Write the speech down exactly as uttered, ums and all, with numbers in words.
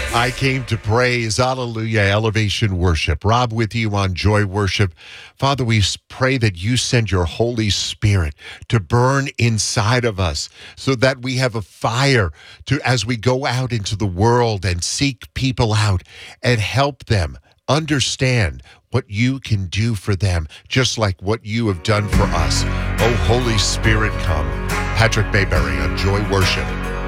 I came to praise. Hallelujah. Elevation worship. Rob with you on Joy Worship. Father, we pray that you send your Holy Spirit to burn inside of us so that we have a fire to as we go out into the world and seek people out and help them understand what you can do for them, just like what you have done for us. Oh, Holy Spirit, come. Patrick Mayberry on Joy Worship.